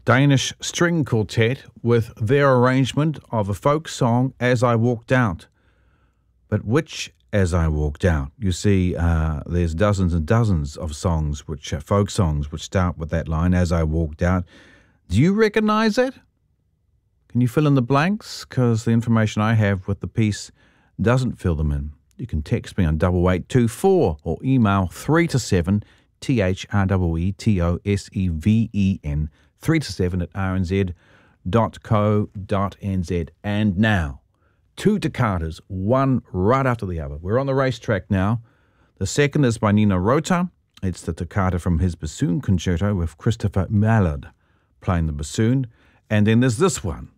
Danish string quartet with their arrangement of a folk song, As I Walked Out. But which As I Walked Out? You see, there's dozens and dozens of songs, which folk songs, which start with that line, As I Walked Out. Do you recognize it? Can you fill in the blanks? Because the information I have with the piece doesn't fill them in. You can text me on 8824 or email 3 to 7, THREETOSEVEN, 3 to 7 at rnz.co.nz. And now, two toccatas, one right after the other. We're on the racetrack now. The second is by Nino Rota. It's the toccata from his bassoon concerto with Christopher Mallard playing the bassoon. And then there's this one.